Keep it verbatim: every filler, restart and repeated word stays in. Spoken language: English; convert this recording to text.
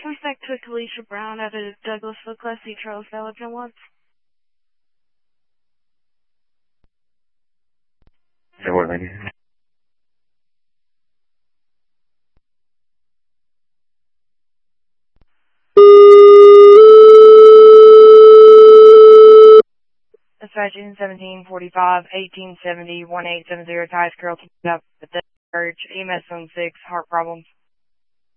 Suspect took Alicia Brown out of Douglasville Class C Charles Valentin once. Say what, lady? Dispatching seventeen forty-five, eighteen seventy, one eight seven zero, Tice Girl, up at the church, E M S on six, heart problems.